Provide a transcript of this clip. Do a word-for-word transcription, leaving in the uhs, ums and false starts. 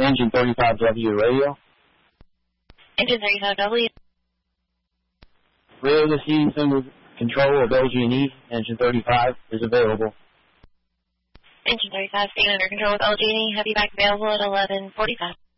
Engine thirty-five W radio. Engine thirty-five W. Rear of the seat under control of L G and E. Engine thirty-five is available. Engine thirty-five, staying under control with L G and E. Have you back available at eleven forty-five.